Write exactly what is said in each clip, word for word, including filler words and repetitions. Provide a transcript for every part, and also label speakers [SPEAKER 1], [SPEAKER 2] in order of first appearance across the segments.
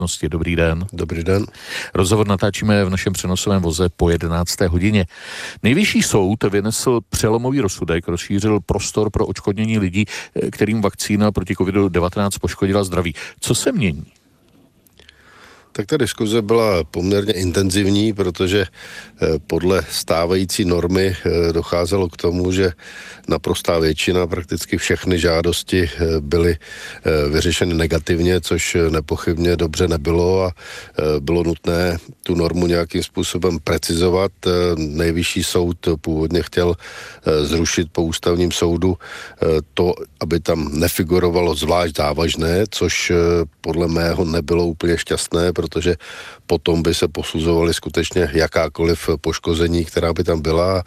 [SPEAKER 1] zdravotnosti. Dobrý den.
[SPEAKER 2] Dobrý den.
[SPEAKER 1] Rozhovor natáčíme v našem přenosovém voze po jedenácté hodině. Nejvyšší soud vynesl přelomový rozsudek, rozšířil prostor pro odškodnění lidí, kterým vakcína proti kovidu devatenáct poškodila zdraví. Co se mění?
[SPEAKER 2] Tak ta diskuze byla poměrně intenzivní, protože podle stávající normy docházelo k tomu, že naprostá většina, prakticky všechny žádosti byly vyřešeny negativně, což nepochybně dobře nebylo a bylo nutné tu normu nějakým způsobem precizovat. Nejvyšší soud původně chtěl zrušit po ústavním soudu to, aby tam nefigurovalo zvlášť závažné, což podle mého nebylo úplně šťastné, protože potom by se posuzovaly skutečně jakákoliv poškození, která by tam byla.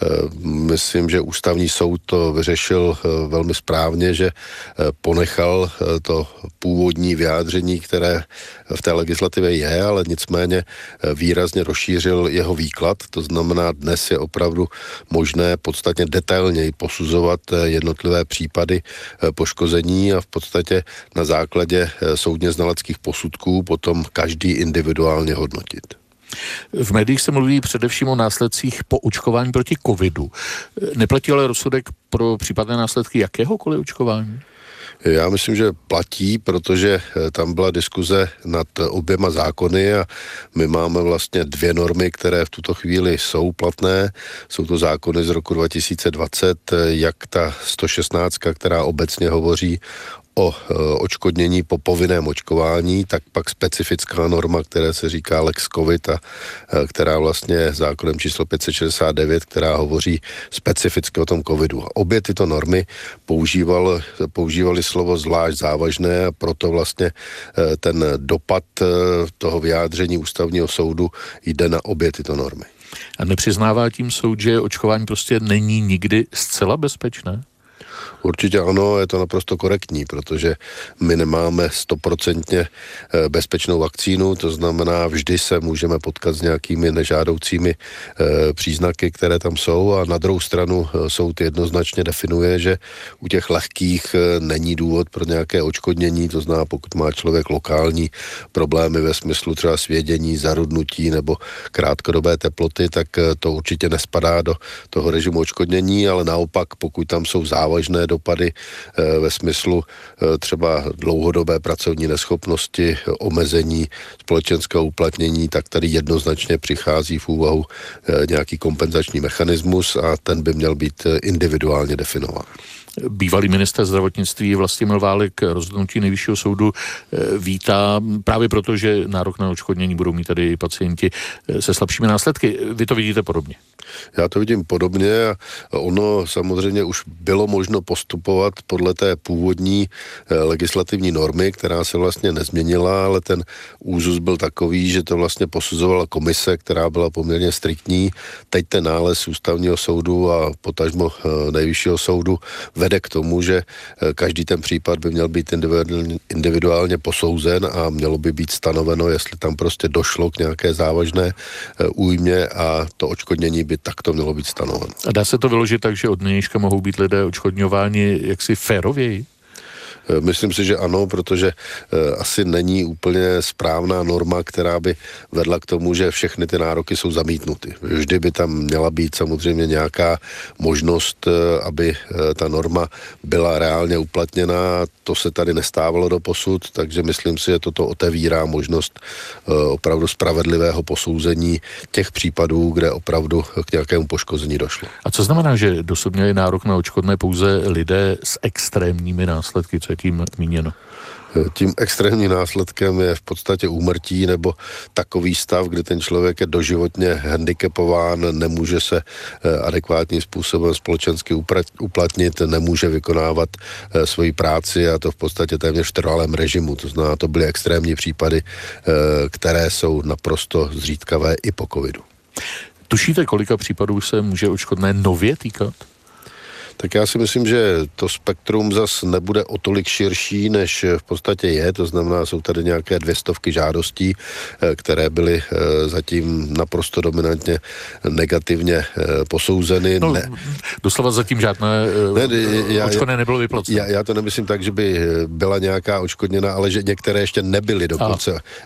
[SPEAKER 2] Myslím, že ústavní soud to vyřešil velmi správně, že ponechal to původní vyjádření, které v té legislativě je, ale nicméně výrazně rozšířil jeho výklad. To znamená, dnes je opravdu možné podstatně detailněji posuzovat jednotlivé případy poškození a v podstatě na základě soudně znaleckých posudků potom každý individuálně hodnotit.
[SPEAKER 1] V médiích se mluví především o následcích po očkování proti covidu. Neplatí ale rozsudek pro případné následky jakéhokoliv očkování?
[SPEAKER 2] Já myslím, že platí, protože tam byla diskuze nad oběma zákony a my máme vlastně dvě normy, které v tuto chvíli jsou platné. Jsou to zákony z roku dva tisíce dvacet, jak ta sto šestnáct, která obecně hovoří o odškodnění po povinném očkování, tak pak specifická norma, která se říká Lex COVID a která vlastně je zákonem číslo pět set šedesát devět, která hovoří specificky o tom covidu. Obě tyto normy používal, používali slovo zvlášť závažné a proto vlastně ten dopad toho vyjádření ústavního soudu jde na obě tyto normy.
[SPEAKER 1] A nepřiznává tím soud, že očkování prostě není nikdy zcela bezpečné?
[SPEAKER 2] Určitě ano, je to naprosto korektní, protože my nemáme stoprocentně bezpečnou vakcínu, to znamená, vždy se můžeme potkat s nějakými nežádoucími e, příznaky, které tam jsou a na druhou stranu soud jednoznačně definuje, že u těch lehkých e, není důvod pro nějaké odškodnění, to znamená, pokud má člověk lokální problémy ve smyslu třeba svědění, zarudnutí nebo krátkodobé teploty, tak to určitě nespadá do toho režimu odškodnění, ale naopak, pokud tam jsou závažné dopady ve smyslu třeba dlouhodobé pracovní neschopnosti, omezení společenského uplatnění, tak tady jednoznačně přichází v úvahu nějaký kompenzační mechanismus a ten by měl být individuálně definován.
[SPEAKER 1] Bývalý ministr zdravotnictví Vlastimil Válek rozhodnutí Nejvyššího soudu vítá právě proto, že nárok na odškodnění budou mít tady pacienti se slabšími následky. Vy to vidíte podobně?
[SPEAKER 2] Já to vidím podobně a ono samozřejmě už bylo možno postupovat podle té původní legislativní normy, která se vlastně nezměnila, ale ten úzus byl takový, že to vlastně posuzovala komise, která byla poměrně striktní. Teď ten nález ústavního soudu a potažmo Nejvyššího soudu vede k tomu, že každý ten případ by měl být individuálně posouzen a mělo by být stanoveno, jestli tam prostě došlo k nějaké závažné újmě a to odškodnění by takto mělo být stanoveno.
[SPEAKER 1] A dá se to vyložit tak, že od nynějška mohou být lidé odškodňováni jaksi férověji?
[SPEAKER 2] Myslím si, že ano, protože asi není úplně správná norma, která by vedla k tomu, že všechny ty nároky jsou zamítnuty. Vždy by tam měla být samozřejmě nějaká možnost, aby ta norma byla reálně uplatněná. To se tady nestávalo doposud, takže myslím si, že toto otevírá možnost opravdu spravedlivého posouzení těch případů, kde opravdu k nějakému poškození došlo.
[SPEAKER 1] A co znamená, že dosud měli nárok na odškodné pouze lidé s extrémními následky? Co je tím míněno?
[SPEAKER 2] Tím extrémním následkem je v podstatě úmrtí nebo takový stav, kdy ten člověk je doživotně handicapován, nemůže se adekvátním způsobem společensky uplatnit, nemůže vykonávat svoji práci a to v podstatě téměř v trvalém režimu. To znamená, to byly extrémní případy, které jsou naprosto zřídkavé i po covidu.
[SPEAKER 1] Tušíte, kolika případů se může odškodné nově týkat?
[SPEAKER 2] Tak já si myslím, že to spektrum zas nebude o tolik širší, než v podstatě je. To znamená, jsou tady nějaké dvě stovky žádostí, které byly zatím naprosto dominantně negativně posouzeny.
[SPEAKER 1] No,
[SPEAKER 2] ne,
[SPEAKER 1] doslova zatím žádné ne, odškodné nebylo vyplaceno.
[SPEAKER 2] Já, já to nemyslím tak, že by byla nějaká odškodněna, ale že některé ještě nebyly dokonce